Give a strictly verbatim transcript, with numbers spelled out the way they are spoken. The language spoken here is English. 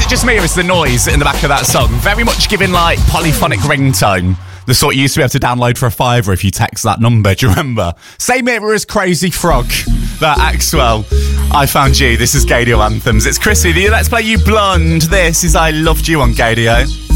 it just me or is the noise in the back of that song very much giving like polyphonic ringtone? The sort you used to be able to download for a fiver if you text that number, do you remember? Same era as Crazy Frog, that Axwell. I Found You. This is Gadio Anthems. It's Chris with you. Let's play you Blonde. This is I Loved You on Gadio.